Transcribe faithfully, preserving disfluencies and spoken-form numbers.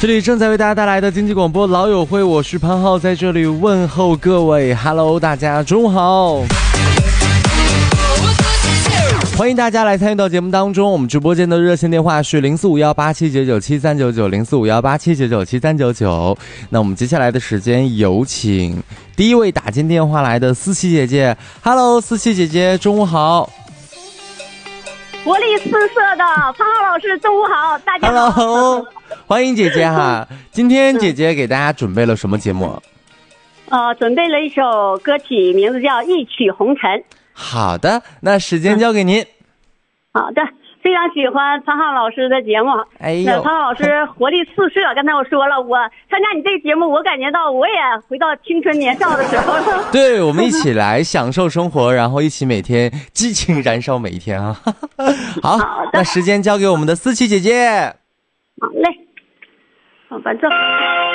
这里正在为大家带来的经济广播老友会，我是潘浩，在这里问候各位 Hello 大家中午好，欢迎大家来参与到节目当中。我们直播间的热线电话是零四五幺八七九九七三九九 零四五幺八七九九七三九九。那我们接下来的时间有请第一位打进电话来的思琪姐姐。 Hello 思琪姐姐中午好。 活力四射的潘浩老师中午好，大家好。 Hello 欢迎姐姐哈。今天姐姐给大家准备了什么节目？ 呃，准备了一首歌曲，名字叫《一曲红尘》。 好的，那时间交给您。 好的，非常喜欢潘浩老师的节目。 哎呦， 那潘浩老师活力四射，刚才我说了，我参加你这个节目，我感觉到我也回到青春年少的时候了。 对，我们一起来享受生活，然后一起每天激情燃烧每一天啊！好， 好的， 那时间交给我们的思琪姐姐。 好嘞，好，反正。